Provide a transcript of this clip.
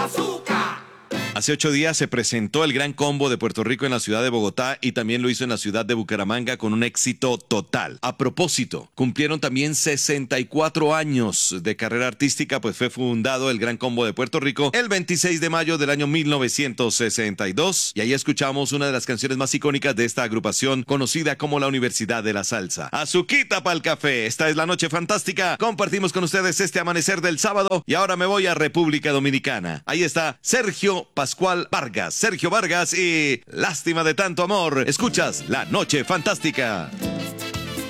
Hace 8 días se presentó el Gran Combo de Puerto Rico en la ciudad de Bogotá y también lo hizo en la ciudad de Bucaramanga con un éxito total. A propósito, cumplieron también 64 años de carrera artística, pues fue fundado el Gran Combo de Puerto Rico el 26 de mayo del año 1962 y ahí escuchamos una de las canciones más icónicas de esta agrupación conocida como la Universidad de la Salsa. Azuquita pa'l café, esta es la noche fantástica, compartimos con ustedes este amanecer del sábado y ahora me voy a República Dominicana. Ahí está Sergio Pascual Vargas, Sergio Vargas y Lástima de tanto amor. Escuchas La Noche Fantástica.